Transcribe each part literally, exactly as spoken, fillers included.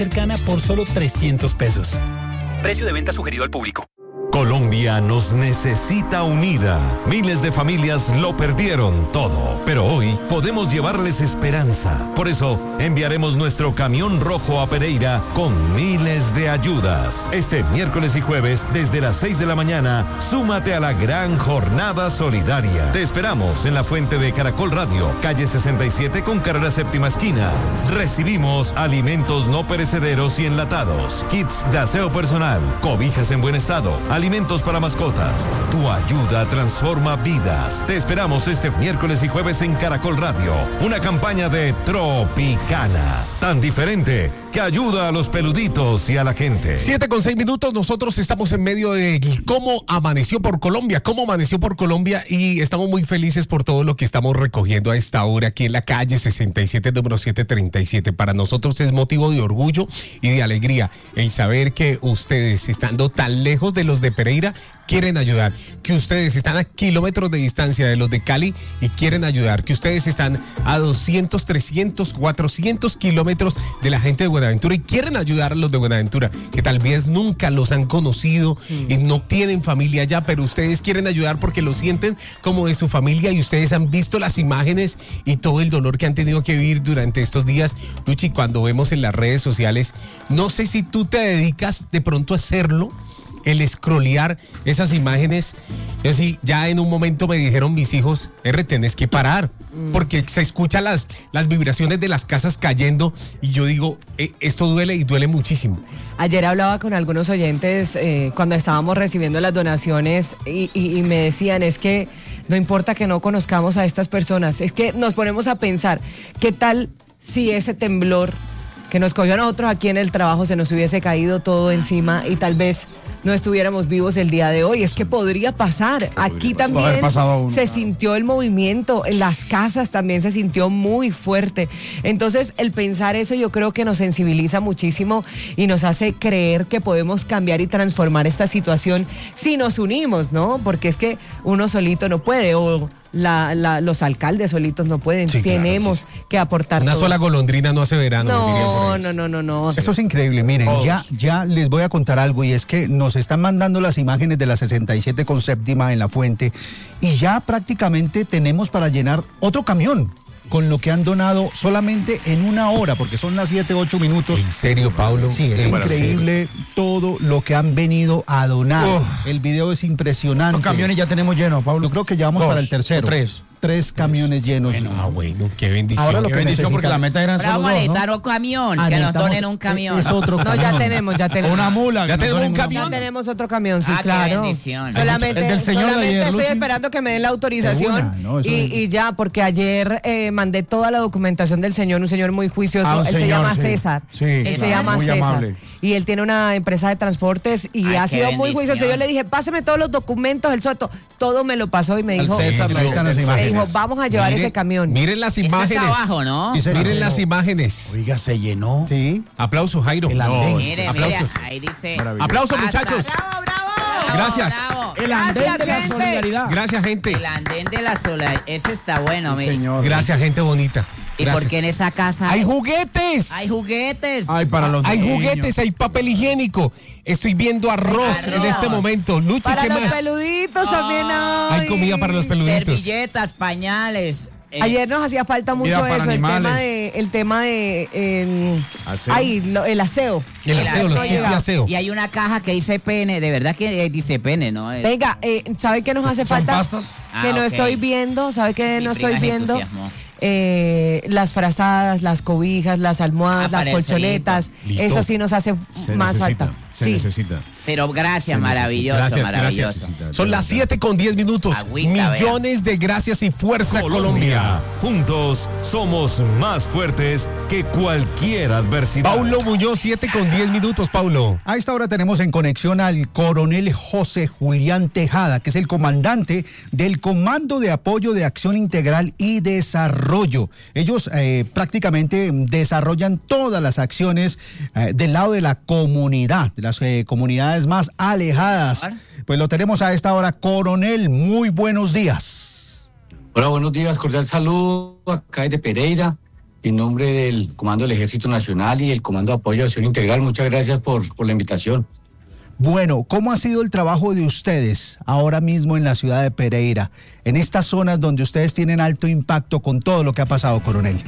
cercana por solo trescientos pesos. Precio de venta sugerido al público. Colombia nos necesita unida. Miles de familias lo perdieron todo, pero hoy podemos llevarles esperanza. Por eso enviaremos nuestro camión rojo a Pereira con miles de ayudas. Este miércoles y jueves desde las seis de la mañana, súmate a la gran jornada solidaria. Te esperamos en la fuente de Caracol Radio, calle sesenta y siete con carrera séptima esquina. Recibimos alimentos no perecederos y enlatados, kits de aseo personal, cobijas en buen estado, alimentos para mascotas. Tu ayuda transforma vidas. Te esperamos este miércoles y jueves en Caracol Radio. Una campaña de Tropicana. Tan diferente que ayuda a los peluditos y a la gente. Siete con seis minutos, nosotros estamos en medio de cómo amaneció por Colombia, cómo amaneció por Colombia y estamos muy felices por todo lo que estamos recogiendo a esta hora aquí en la calle sesenta y siete, número setecientos treinta y siete. Para nosotros es motivo de orgullo y de alegría el saber que ustedes, estando tan lejos de los de Pereira, quieren ayudar, que ustedes están a kilómetros de distancia de los de Cali y quieren ayudar, que ustedes están a doscientos, trescientos, cuatrocientos kilómetros de la gente de Buenaventura y quieren ayudar a los de Buenaventura, que tal vez nunca los han conocido mm. y no tienen familia allá, pero ustedes quieren ayudar porque lo sienten como de su familia y ustedes han visto las imágenes y todo el dolor que han tenido que vivir durante estos días. Luchi, cuando vemos en las redes sociales, no sé si tú te dedicas de pronto a hacerlo, el scrollear esas imágenes. Yo sí, ya en un momento me dijeron mis hijos, R, tenés que parar, mm. porque se escuchan las, las vibraciones de las casas cayendo y yo digo, eh, esto duele y duele muchísimo. Ayer hablaba con algunos oyentes eh, cuando estábamos recibiendo las donaciones y, y, y me decían, es que no importa que no conozcamos a estas personas, es que nos ponemos a pensar, ¿qué tal si ese temblor que nos cogió a nosotros aquí en el trabajo se nos hubiese caído todo encima y tal vez no estuviéramos vivos el día de hoy? Es que podría pasar. Aquí también se sintió el movimiento, en las casas también se sintió muy fuerte. Entonces, el pensar eso yo creo que nos sensibiliza muchísimo y nos hace creer que podemos cambiar y transformar esta situación si nos unimos, ¿no? Porque es que uno solito no puede, o La, la, los alcaldes solitos no pueden, sí, tenemos claro, sí. que aportar. Una todos. Sola golondrina no hace verano. No, no, no, no, no. Eso es increíble, miren, todos. ya ya les voy a contar algo y es que nos están mandando las imágenes de la sesenta y siete con séptima en la fuente y ya prácticamente tenemos para llenar otro camión con lo que han donado solamente en una hora, porque son las siete, ocho minutos. ¿En serio, Pablo? Sí, es increíble todo lo que han venido a donar. Oh. El video es impresionante. ¿Cuántos camiones ya tenemos llenos, Pablo? Yo creo que ya vamos Dos, para el tercero. Tres. Tres camiones llenos. Bueno, ah, bueno, qué bendición. Ahora lo qué que bendición, porque la meta eran solo dos, ¿no? Vamos a necesitar un camión, ah, que nos donen un camión. Es otro no, camión. ya tenemos, ya tenemos. Una mula. Ya tenemos un camión. Ya tenemos otro camión, sí, ah, claro. Qué bendición. Solamente, el del señor solamente de ayer, estoy Luchi. esperando que me den la autorización no, y, y ya, porque ayer eh, mandé toda la documentación del señor, un señor muy juicioso. Ah, él señor, se llama sí. César. Sí, él claro, se llama muy César. amable. Y él tiene una empresa de transportes y Ay, ha sido bendición. muy juicioso. Yo le dije, páseme todos los documentos, el soto. Todo me lo pasó y me dijo, César, me ahí están las dijo, imágenes. vamos a llevar Miren, ese camión. Miren las imágenes. Esto es abajo, ¿no? Sí, miren las imágenes. Oiga, se llenó. Sí. Aplausos, Jairo. El andén. No, Mire, aplausos. mire, ahí dice. Aplausos, Hasta- muchachos. ¡Bravo, bravo! Gracias. Bravo. El andén Gracias, de la gente. solidaridad. Gracias, gente. El andén de la sola, ese está bueno, Sí, mire. señor. Gracias, gente bonita. ¿Y Gracias. por qué en esa casa ¡Hay juguetes! hay juguetes? Ay, para los Hay niños. juguetes, hay papel higiénico. Estoy viendo arroz, Arroz. en este momento. Luchi, Para ¿qué los más? peluditos también hay. Hay comida para los peluditos. Servilletas, pañales. eh, Ayer nos hacía falta mucho Comida para eso, el animales. tema de, el tema de eh, Aseo. ay, lo- el aseo. El aseo, los kits de aseo. Y hay una caja que dice pene, de verdad que eh, dice pene, ¿no? Eh, Venga, eh, ¿sabe qué nos hace ¿Son falta? pastas? Ah, Que no ok. estoy viendo, ¿sabe qué Mi no prima estoy se viendo? entusiasmó. Eh, las frazadas, las cobijas, las almohadas, Ah, para las el colchonetas. Listo. Eso sí nos hace Se más necesita, falta. Se Sí. necesita. Pero gracias, Se maravilloso, Gracias, maravilloso. gracias. Son las siete con diez minutos. Agüita, Millones de gracias y fuerza, Colombia. Colombia. Juntos somos más fuertes que cualquier adversidad. Paulo Muñoz, siete con diez minutos, Paulo. A esta hora tenemos en conexión al coronel José Julián Tejada, que es el comandante del Comando de Apoyo de Acción Integral y Desarrollo. Ellos eh, prácticamente desarrollan todas las acciones eh, del lado de la comunidad, de las eh, comunidades más alejadas. Pues lo tenemos a esta hora. Coronel, muy buenos días. Hola, buenos días, cordial saludo acá desde Pereira. en nombre del Comando del Ejército Nacional y el Comando de Apoyo a Acción Integral, muchas gracias por, por la invitación. Bueno, ¿cómo ha sido el trabajo de ustedes ahora mismo en la ciudad de Pereira, en estas zonas donde ustedes tienen alto impacto con todo lo que ha pasado, coronel?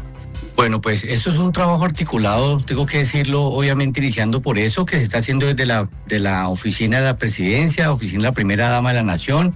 Bueno, pues eso es un trabajo articulado, tengo que decirlo, obviamente iniciando por eso, que se está haciendo desde la, de la oficina de la presidencia, oficina de la primera dama de la nación,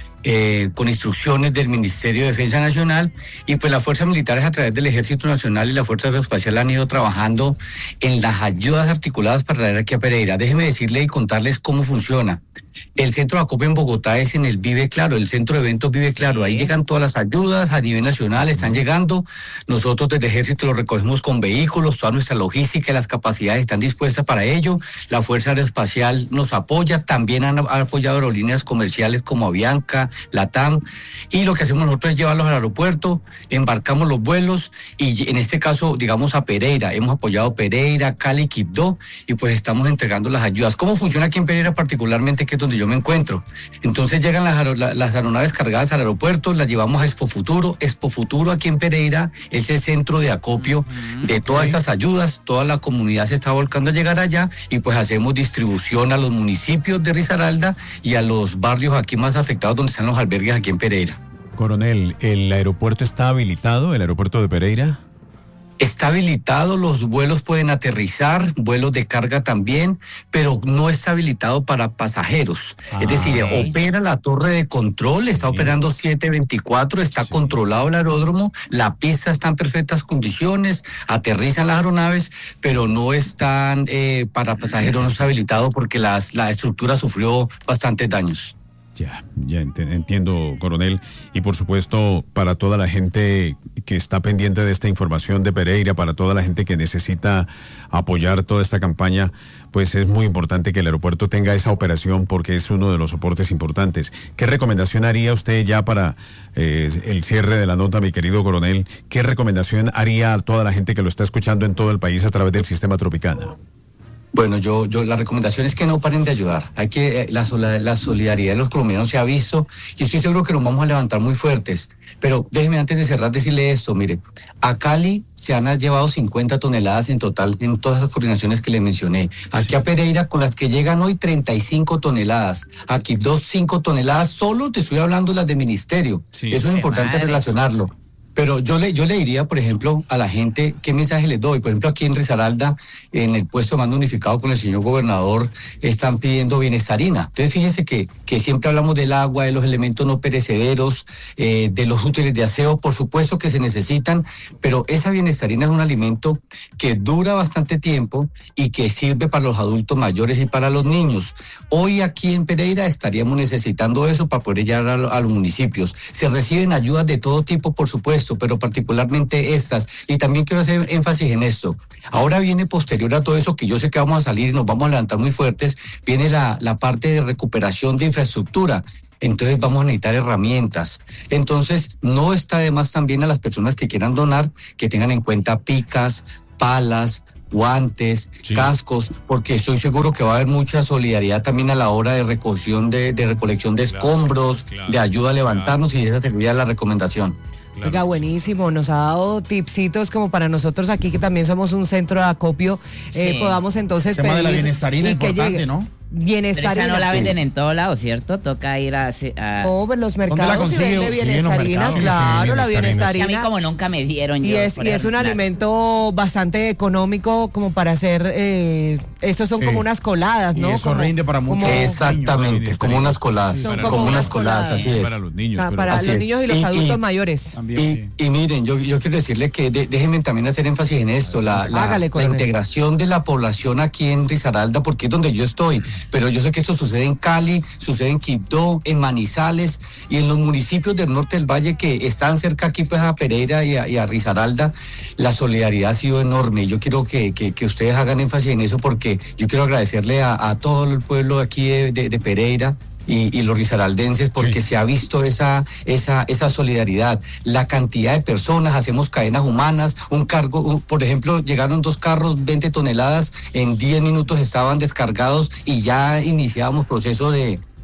Eh, con instrucciones del Ministerio de Defensa Nacional, y pues las fuerzas militares a través del Ejército Nacional y la Fuerza Aeroespacial han ido trabajando en las ayudas articuladas para traer aquí a Pereira. Déjeme decirle y contarles cómo funciona. El centro de acopio en Bogotá es en el Vive Claro, el centro de eventos Vive Claro. Ahí llegan todas las ayudas a nivel nacional, están llegando. Nosotros desde Ejército lo recogemos con vehículos, toda nuestra logística y las capacidades están dispuestas para ello. La Fuerza Aeroespacial nos apoya, también han, han apoyado aerolíneas comerciales como Avianca, Latam, y lo que hacemos nosotros es llevarlos al aeropuerto, embarcamos los vuelos y en este caso, digamos, a Pereira. Hemos apoyado Pereira, Cali, Quibdó, y pues estamos entregando las ayudas. ¿Cómo funciona aquí en Pereira particularmente, que es donde yo me encuentro? Entonces llegan las, aer las aeronaves cargadas al aeropuerto, las llevamos a Expo Futuro. Expo Futuro aquí en Pereira es el centro de acopio uh-huh, de todas okay. estas ayudas. Toda la comunidad se está volcando a llegar allá y pues hacemos distribución a los municipios de Risaralda y a los barrios aquí más afectados donde están los albergues aquí en Pereira. Coronel, ¿el aeropuerto está habilitado, el aeropuerto de Pereira? Está habilitado, los vuelos pueden aterrizar, vuelos de carga también, pero no está habilitado para pasajeros. Ah, es decir, okay. opera la torre de control, está sí. operando siete veinticuatro, está sí. controlado el aeródromo, la pista está en perfectas condiciones, aterrizan las aeronaves, pero no están eh, para pasajeros, no está habilitado porque las, la estructura sufrió bastantes daños. Ya, ya entiendo, coronel. Y por supuesto, para toda la gente que está pendiente de esta información de Pereira, para toda la gente que necesita apoyar toda esta campaña, pues es muy importante que el aeropuerto tenga esa operación porque es uno de los soportes importantes. ¿Qué recomendación haría usted ya para eh, el cierre de la nota, mi querido coronel? ¿Qué recomendación haría a toda la gente que lo está escuchando en todo el país a través del sistema Tropicana? Bueno, yo, yo, la recomendación es que no paren de ayudar. Hay que, eh, la, la solidaridad de los colombianos se ha visto y estoy seguro que nos vamos a levantar muy fuertes. Pero déjeme antes de cerrar decirle esto, mire, a Cali se han llevado cincuenta toneladas en total en todas las coordinaciones que le mencioné. Aquí a Pereira, con las que llegan hoy, treinta y cinco toneladas. Aquí dos, cinco toneladas, solo te estoy hablando de las de ministerio. Sí, Eso es importante madre. relacionarlo. Pero yo le, yo le diría, por ejemplo, a la gente, ¿qué mensaje les doy? Por ejemplo, aquí en Risaralda, en el puesto de mando unificado con el señor gobernador, están pidiendo bienestarina. Entonces, fíjense que, que siempre hablamos del agua, de los elementos no perecederos, eh, de los útiles de aseo, por supuesto que se necesitan, pero esa bienestarina es un alimento que dura bastante tiempo y que sirve para los adultos mayores y para los niños. Hoy aquí en Pereira estaríamos necesitando eso para poder llegar a, a los municipios. Se reciben ayudas de todo tipo, por supuesto, pero particularmente estas, y también quiero hacer énfasis en esto. Ahora viene posterior a todo eso, que yo sé que vamos a salir y nos vamos a levantar muy fuertes, viene la, la parte de recuperación de infraestructura. Entonces vamos a necesitar herramientas. Entonces no está de más también a las personas que quieran donar, que tengan en cuenta picas, palas, guantes, sí. cascos, porque estoy seguro que va a haber mucha solidaridad también a la hora de recolección de, de recolección de escombros, claro, claro, de ayuda a levantarnos, claro. y esa sería la recomendación. Claro. Oiga, buenísimo, nos ha dado tipsitos como para nosotros aquí que también somos un centro de acopio, sí. eh, podamos entonces el tema pedir de la bienestarina importante, llegue. ¿no? Bienestarina. Pero esa no la venden en todo lado, ¿cierto? Toca ir a... a... Oh, los mercados si vende bienestarina, sí, claro, sí, la bienestarina. A mí como nunca me dieron. Y yo es, y es un las... alimento bastante económico como para hacer, eh, estos son sí. como unas coladas, ¿no? Y eso como, rinde para muchos. Como, exactamente, niños, como unas coladas. Son como, como unas coladas, así es. Para los niños. Para, para los niños y los y, adultos y, mayores. También, y, sí. y miren, yo, yo quiero decirle que de, déjenme también hacer énfasis en esto, la, la, Hágale, la integración de la población aquí en Risaralda, porque es donde yo estoy, pero yo sé que esto sucede en Cali, sucede en Quibdó, en Manizales y en los municipios del norte del valle que están cerca aquí pues a Pereira y a, y a Risaralda. La solidaridad ha sido enorme. Yo quiero que, que, que ustedes hagan énfasis en eso porque yo quiero agradecerle a, a todo el pueblo aquí de, de, de Pereira y, y los risaraldenses porque sí. se ha visto esa, esa, esa solidaridad. La cantidad de personas, hacemos cadenas humanas, un cargo, un, por ejemplo, llegaron dos carros, veinte toneladas, en diez minutos estaban descargados y ya iniciábamos proceso de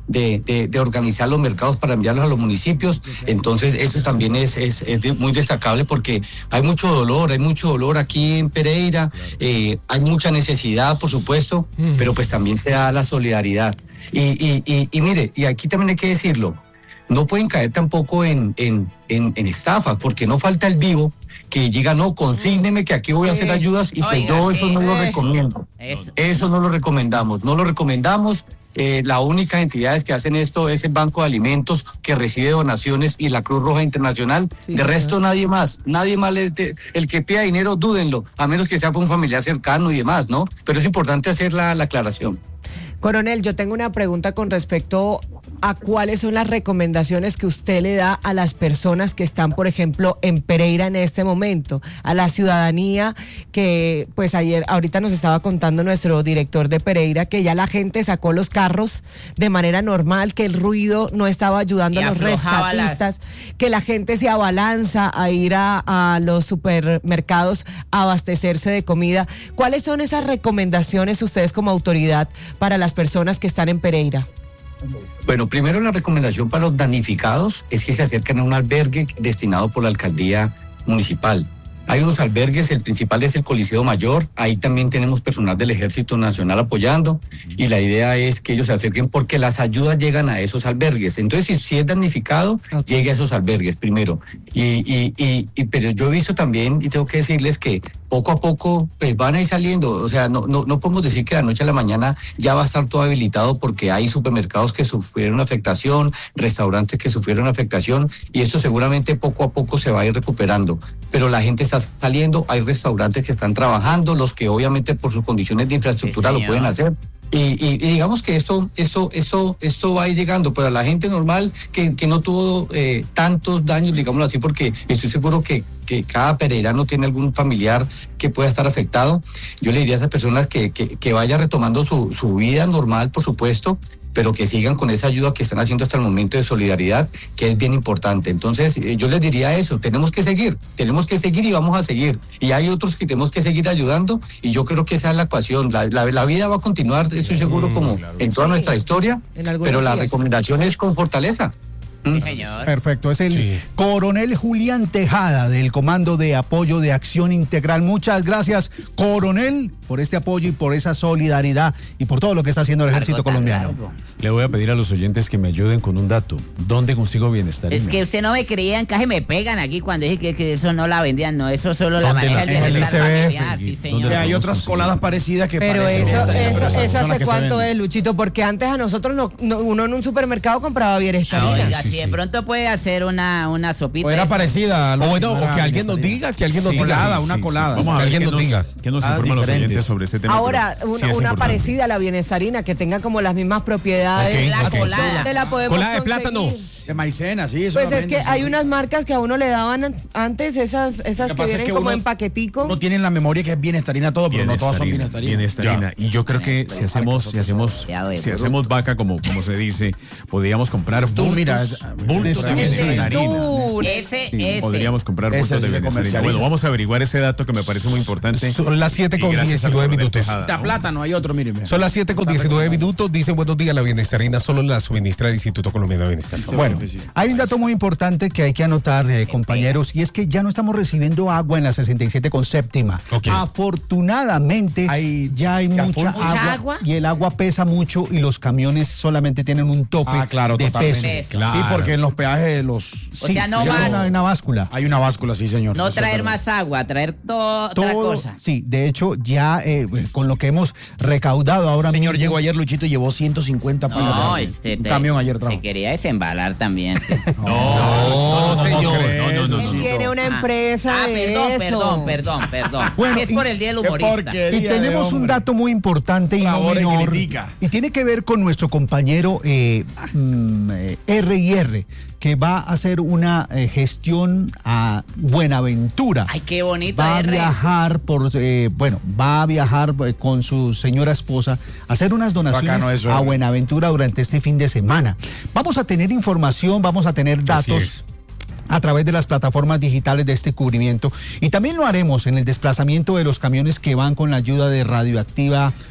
de, de, de organizar los mercados para enviarlos a los municipios. Entonces eso también es, es, es de, muy destacable porque hay mucho dolor, hay mucho dolor aquí en Pereira, eh, hay mucha necesidad, por supuesto, mm. pero pues también se da la solidaridad. Y, y, y, y mire, y aquí también hay que decirlo, no pueden caer tampoco en, en, en, en estafas, porque no falta el vivo que llega, no, consígneme que aquí voy a hacer ayudas, y pues yo eso no lo recomiendo. Eso. eso no lo recomendamos, no lo recomendamos. Eh, las únicas entidades que hacen esto es el Banco de Alimentos, que recibe donaciones, y la Cruz Roja Internacional. Sí, de resto, claro. nadie más, nadie más. Le, de, el que pida dinero, dúdenlo, a menos que sea por un familiar cercano y demás, ¿no? Pero es importante hacer la, la aclaración. Coronel, yo tengo una pregunta con respecto a cuáles son las recomendaciones que usted le da a las personas que están, por ejemplo, en Pereira en este momento, a la ciudadanía que, pues ayer, ahorita nos estaba contando nuestro director de Pereira que ya la gente sacó los carros de manera normal, que el ruido no estaba ayudando y a los rescatistas, las... que la gente se abalanza a ir a, a los supermercados a abastecerse de comida. ¿Cuáles son esas recomendaciones ustedes como autoridad para las personas que están en Pereira? Bueno, primero la recomendación para los damnificados es que se acerquen a un albergue destinado por la alcaldía municipal. Hay unos albergues, el principal es el Coliseo Mayor, ahí también tenemos personal del Ejército Nacional apoyando, y la idea es que ellos se acerquen porque las ayudas llegan a esos albergues. Entonces, si, si es damnificado, okay. llegue a esos albergues primero. Y, y, y, y pero yo he visto también, y tengo que decirles que poco a poco pues, van a ir saliendo. O sea, no, no, no podemos decir que de la noche a la mañana ya va a estar todo habilitado, porque hay supermercados que sufrieron afectación, restaurantes que sufrieron afectación, y esto seguramente poco a poco se va a ir recuperando. Pero la gente está saliendo, hay restaurantes que están trabajando, los que obviamente por sus condiciones de infraestructura sí, lo pueden hacer. Y, y, y digamos que esto, esto, esto, esto va a ir llegando, pero a la gente normal que, que no tuvo eh, tantos daños, digámoslo así, porque estoy seguro que, que cada pereirano tiene algún familiar que pueda estar afectado. Yo le diría a esas personas que, que, que vaya retomando su, su vida normal, por supuesto, pero que sigan con esa ayuda que están haciendo hasta el momento de solidaridad, que es bien importante. Entonces, eh, yo les diría eso, tenemos que seguir, tenemos que seguir y vamos a seguir. Y hay otros que tenemos que seguir ayudando, y yo creo que esa es la ecuación. La, la, la vida va a continuar, estoy seguro, como claro, en toda sí. nuestra historia, pero la días. recomendación es con fortaleza. Sí, señor. Perfecto, es el sí. coronel Julián Tejada del Comando de Apoyo de Acción Integral. Muchas gracias, coronel, por este apoyo y por esa solidaridad y por todo lo que está haciendo el ejército colombiano. Largo. Le voy a pedir a los oyentes que me ayuden con un dato. ¿Dónde consigo bienestar? Es que usted no me creía, en caja me pegan aquí cuando dije que, que eso no la vendían, no, eso solo la maneja el bienestar familiar, sí, señor. Hay otras coladas parecidas que pero parecen. Pero eso, eso, eso hace cuánto es, Luchito, porque antes a nosotros no, no, uno en un supermercado compraba bienestar. No, oiga, sí, si de pronto puede hacer una, una sopita. O era parecida. O, bueno, o que alguien nos diga, que alguien nos diga. Colada, una sí, colada. Sí. Vamos a ver, alguien nos diga. ¿Qué nos informan los oyentes sobre este tema? Ahora, una, sí una parecida a la bienestarina, que tenga como las mismas propiedades. Okay, la okay. colada. Te la podemos colada de conseguir. plátano. De maicena, sí. Eso pues es que hay unas marcas que a uno le daban antes, esas, esas que vienen como en paquetico. No tienen la memoria que es bienestarina todo, pero no todas son bienestarina. Bienestarina. Y yo creo que si hacemos, si hacemos, si hacemos vaca, como, como se dice, podríamos comprar Tú, mira, bultos de bienestarina. Ese, sí, ese. Podríamos comprar bultos de bienestarina. Bueno, vamos a averiguar ese dato que me parece muy importante. Son las siete con diecinueve minutos. Está plátano, hay otro, mire. Son las siete con diecinueve minutos. Dicen buenos días, la bienestarina solo la suministra el Instituto Colombiano de Bienestar. Bueno, hay un dato muy importante que hay que anotar, eh, compañeros, y es que ya no estamos recibiendo agua en la sesenta y siete con séptima. Okay. Afortunadamente, hay, ya hay mucha, mucha agua, agua y el agua pesa mucho y los camiones solamente tienen un tope ah, claro, de peso. Claro. Sí, porque en los peajes los... O sí, sea, no más... Hay una báscula. Hay una báscula, sí, señor. No traer más agua, traer to otra Todo, cosa. Sí, de hecho, ya eh, con lo que hemos recaudado ahora Señor, mismo, llegó ayer, Luchito, y llevó ciento cincuenta no, palos de este, un camión ayer trajo. Se quería desembalar también. Sí. no, no, no, señor. No, no, no, Él tiene una empresa ah, de perdón, eso. Perdón, perdón, perdón. Bueno, es y, por el Día del Humorista. Y tenemos un dato muy importante y no menor, y tiene que ver con nuestro compañero eh, mm, eh, R y R, que va a hacer una eh, gestión a Buenaventura. Ay, qué bonito. Va R. a viajar por, eh, bueno, va a viajar eh, con su señora esposa a hacer unas donaciones eso, a Buenaventura durante este fin de semana. Vamos a tener información, vamos a tener datos a través de las plataformas digitales de este cubrimiento, y también lo haremos en el desplazamiento de los camiones que van con la ayuda de Radioactiva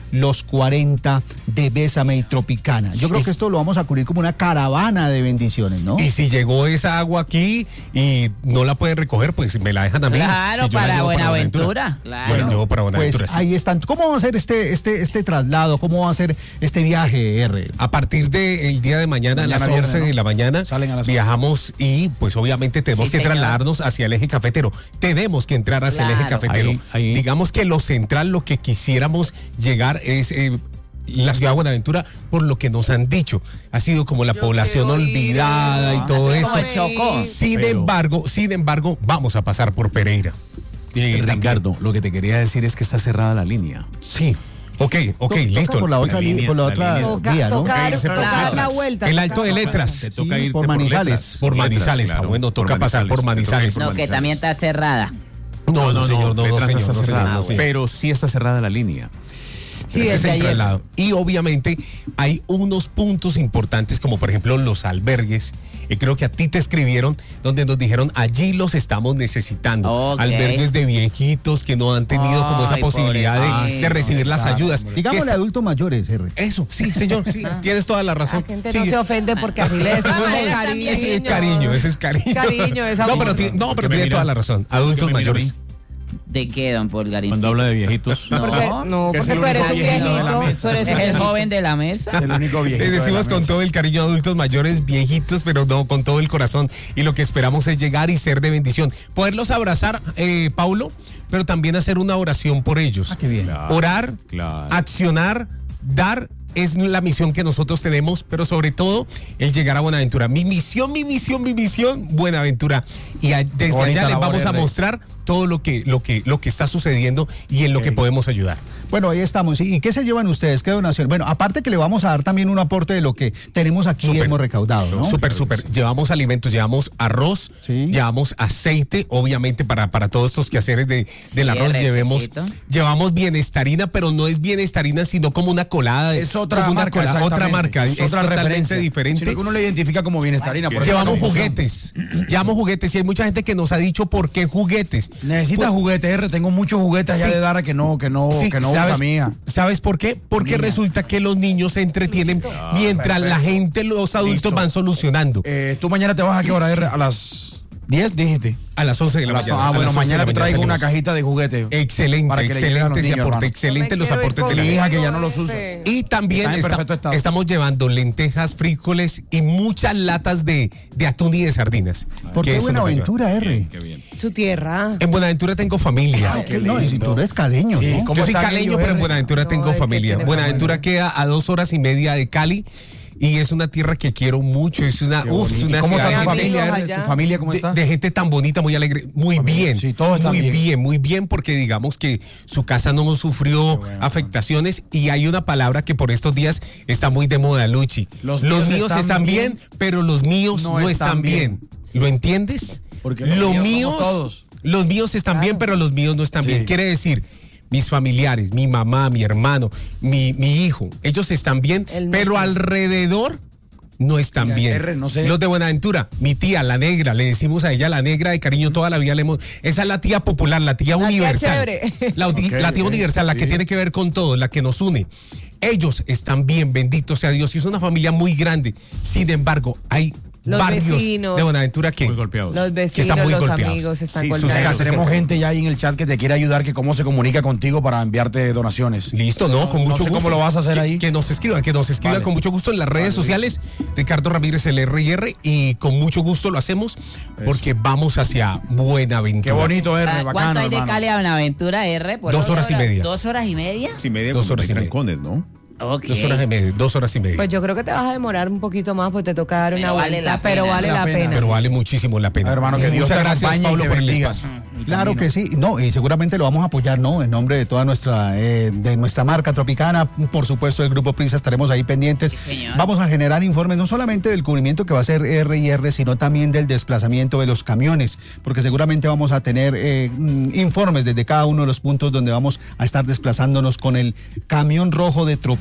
los cuarenta de Bésame y Tropicana. Yo creo Y- que esto lo vamos a cubrir como una caravana de bendiciones, ¿no? Y si llegó esa agua aquí y no la pueden recoger, pues me la dejan a mí. Claro, y yo la para llevo Buenaventura. Yo la Claro. llevo para Pues Buenaventura. sí. ahí están. ¿Cómo va a ser este, este, este traslado? ¿Cómo va a ser este viaje, R? A partir del día de mañana, a Mañana las viernes, once ¿no? de la mañana, Salen a las once. viajamos y pues obviamente tenemos Sí, que señor. trasladarnos hacia el eje cafetero. Tenemos que entrar hacia el eje Claro. cafetero. Ahí- ahí- Digamos que lo central, lo que quisiéramos llegar es... eh, la ciudad de Buenaventura, por lo que nos han dicho, ha sido como la población quiero ir, olvidada y todo Así eso. como el Chocó. Sin Pero- embargo, sin embargo, vamos a pasar por Pereira. Eh, Ricardo, lo que te quería decir es que está cerrada la línea. Sí. Ok, ok, Toca listo. por la otra, La li- línea- por la la otra línea. Toca, vía, ¿no? toca, irse por toca dar la letras. vuelta. El Alto de toca- Letras. Te toca Sí, irte por Manizales. letras, Por Manizales, letras, ah, bueno, toca pasar por te toca ir Manizales. por No, que también está cerrada. No, no, señor, no, no, Letras señor, está no, señor, cerrada, no, señor. pero sí está cerrada la línea. Sí, Ese es desde el ayer. traslado. Y obviamente hay unos puntos importantes como por ejemplo los albergues. Y creo que a ti te escribieron donde nos dijeron allí los estamos necesitando. Ok. Albergues de viejitos que no han tenido como esa Ay, posibilidad de, pobrecito. de recibir las Exacto, ayudas. hombre. Digámosle Que es- adultos mayores, R. Eso, sí, señor, sí, tienes toda la razón. La gente Sí, no se ofende porque así le decimos Ah, con ellos cariño. también. ese es cariño, ese es cariño. Cariño, es no, amor. pero, ti- no, ¿Por pero qué me tiene mira? toda la razón. ¿Por qué Adultos me mira a mí? mayores. ¿De qué, don Polgarín? Cuando habla de viejitos. No, Porque, no, Que es porque el tú eres único un viejito de la viejito. mesa. Tú eres ¿Es un el viejito. joven de la mesa? Es el único viejito. Les de la decimos con mesa. todo el cariño a adultos mayores, viejitos, pero no con todo el corazón. Y lo que esperamos es llegar y ser de bendición. Poderlos abrazar, eh, Paulo, pero también hacer una oración por ellos. Ah, qué bien. Claro, Orar, claro. accionar, dar. Es la misión que nosotros tenemos, pero sobre todo el llegar a Buenaventura. Mi misión, mi misión, mi misión, Buenaventura. Y a- desde Bonita allá les labor, vamos a R. mostrar todo lo que, lo que, lo que está sucediendo y en lo que podemos ayudar. Bueno, ahí estamos. ¿Y qué se llevan ustedes? ¿Qué donación? Bueno, aparte que le vamos a dar también un aporte de lo que tenemos aquí y Súper. hemos recaudado, ¿no? Súper, súper. Llevamos alimentos, llevamos arroz, Sí. llevamos aceite, obviamente para, para todos estos quehaceres de, del Sí, arroz. el Llevemos, recetito. llevamos bienestarina, pero no es bienestarina, sino como una colada. de- Es otra como una marca, colada, otra exactamente. marca. Es Es, otra totalmente referencia. diferente. Sino que uno le identifica como bienestarina. por eso Llevamos la confusión. juguetes, llevamos juguetes y hay mucha gente que nos ha dicho por qué juguetes. Necesitas Por- juguetes, R. Tengo muchos juguetes allá Sí. de Dara que no, que no, Sí, que no ¿sabes, usa mía. ¿Sabes por qué? Porque resulta que los niños se entretienen mientras la gente, los adultos Listo. van solucionando. Eh, ¿Tú mañana te vas a qué hora, R? A las diez, dijiste. A las once de la A las- mañana. ah, a bueno, las once de mañana la te mañana traigo una salimos. cajita de juguetes. Excelente, Para que le llegue a excelente los ese niños, aporte, hermano. excelente los aportes de la Mi gente. hija que ya no los usa. Y también Están en está- perfecto estado. estamos llevando lentejas, frijoles y muchas latas de, de atún y de sardinas. ¿Por que qué eso nos va a ayudar. Buenaventura, R? Qué bien. Su tierra. En Buenaventura tengo familia. Ay, qué No, y si lindo. tú eres caleño, Sí, ¿no? ¿cómo Yo soy están caleño, ellos, pero en R? Buenaventura No, tengo es que familia. tiene Buenaventura familia. queda a dos horas y media de Cali y es una tierra que quiero mucho. Es una, Qué uf, bonito. una ¿Cómo ciudad está tu amigos familia, R? allá. ¿Tu familia cómo de, está? de gente tan bonita, muy alegre, muy Familia. bien. Sí, todos están muy bien. bien, muy bien, porque digamos que su casa no sufrió afectaciones y hay una palabra que por estos días está muy de moda, Luchi. Los Los, míos míos están están, bien, bien, pero los míos no no, están están bien. bien. ¿Lo entiendes? Porque los míos somos todos. Los míos están bien, pero los míos no están Sí. bien. Quiere decir, mis familiares, mi mamá, mi hermano, mi, mi hijo, ellos están bien, El no pero está. alrededor no están Mira, bien. R, no sé. Los de Buenaventura, mi tía, la negra, le decimos a ella la negra de cariño toda la vida. Le hemos, esa es la tía popular, la tía La tía universal. chévere. La, uti- Ok, la tía ok, universal, la que sí. tiene que ver con todo, la que nos une. Ellos están bien, bendito sea Dios. Y es una familia muy grande. Sin embargo, hay Los barrios vecinos. de Buenaventura que Muy golpeados. Los que vecinos, están muy los golpeados. amigos están Sí, sus golpeados. casas Tenemos se- gente ya ahí en el chat que te quiere ayudar, que cómo se comunica contigo para enviarte donaciones. Listo, no, con no mucho sé gusto. cómo lo vas a hacer Que- ahí. Que nos escriban, que nos escriban Vale. con mucho gusto en las redes sociales. Ricardo Ramírez, el R y R, y con mucho gusto lo hacemos porque vamos hacia Buenaventura. Qué bonito, R, ¿Cuánto bacano, hay de hermano. Cali a Buenaventura, R? Por Dos horas y media. ¿Dos horas y media? Sí, media Dos como horas de y media. trancones, ¿no? Ok. Dos horas y media, dos horas y media. Pues yo creo que te vas a demorar un poquito más porque te toca dar una Pero vale vuelta, la pero pena. vale La la pena. pena. Pero vale muchísimo la pena. Hermano, que Sí, Dios muchas te gracias, acompañe y Pablo, te por el bendiga. espacio. Claro que sí, no, y seguramente lo vamos a apoyar, ¿no? En nombre de toda nuestra, eh, de nuestra marca Tropicana, por supuesto, del Grupo Prisa, estaremos ahí pendientes. Sí, señor. Vamos a generar informes no solamente del cubrimiento que va a ser R y R, sino también del desplazamiento de los camiones, porque seguramente vamos a tener eh, mm, informes desde cada uno de los puntos donde vamos a estar desplazándonos con el camión rojo de Tropicana.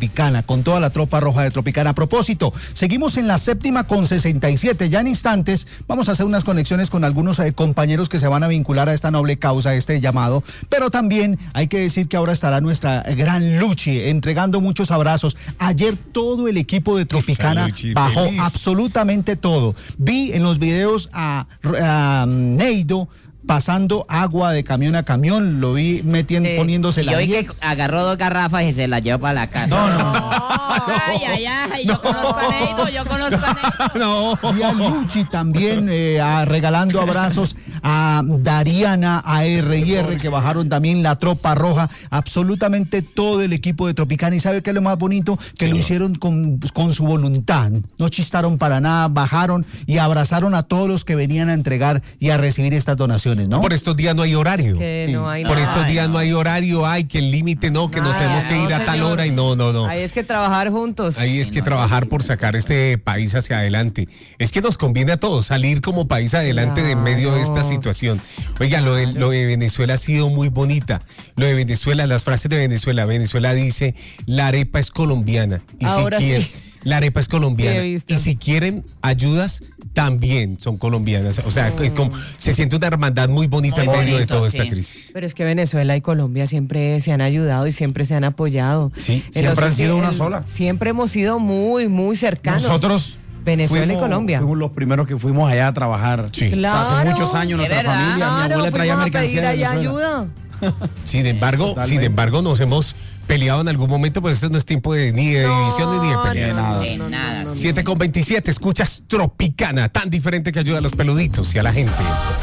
Tropicana, con toda la tropa roja de Tropicana. A propósito, seguimos en la séptima con sesenta y siete. Ya en instantes vamos a hacer unas conexiones con algunos eh, compañeros que se van a vincular a esta noble causa, a este llamado. Pero también hay que decir que ahora estará nuestra gran Luchi entregando muchos abrazos. Ayer todo el equipo de Tropicana Luchi, bajó feliz. Absolutamente todo. Vi en los videos a, a um, Neido pasando agua de camión a camión, lo vi metiendo, eh, poniéndose la diez. Y hoy que agarró dos garrafas y se las llevó para la casa. No, no, no. Ay, ay, ay, yo no. conozco a Neido, yo conozco a Neido. No. Y a Luchi también eh, a, regalando abrazos a Dariana, a R y R, que bajaron también la tropa roja, absolutamente todo el equipo de Tropicana. ¿Y sabe qué es lo más bonito? Que sí, lo hicieron con, con su voluntad, no chistaron para nada, bajaron y abrazaron a todos los que venían a entregar y a recibir estas donaciones. ¿No? Por estos días no hay horario. Que no hay Por nada. estos días Ay, no. no hay horario, hay que el límite no, que nada, nos tenemos que no, ir a tal señor. hora y no, no, no. Ahí es que trabajar juntos. Ahí es que trabajar por sacar este país hacia adelante. Es que nos conviene a todos salir como país adelante claro. de en medio de esta situación. Oiga, lo de, lo de Venezuela ha sido muy bonita. Lo de Venezuela, las frases de Venezuela. Venezuela dice, la arepa es colombiana. Y ahora si quieren, sí. La arepa es colombiana. Sí, y si quieren ayudas, también son colombianas. O sea, mm. como, se siente una hermandad muy bonita muy en medio bonito, de toda sí. esta crisis. Pero es que Venezuela y Colombia siempre se han ayudado y siempre se han apoyado. Sí, siempre han sido una sola. Siempre hemos sido muy, muy cercanos. Nosotros Venezuela fuimos, y Colombia. Fuimos los primeros que fuimos allá a trabajar. Sí. Claro. O sea, hace muchos años nuestra verdad? familia, Claro, mi abuela traía fuimos a pedir mercancía de allá Venezuela. ayuda. Sin embargo, sin embargo, nos hemos peleado en algún momento, pues este no es tiempo de, ni de No, divisiones ni de peleas. no, nada. de nada. siete con veintisiete, escuchas Tropicana, tan diferente que ayuda a los peluditos y a la gente.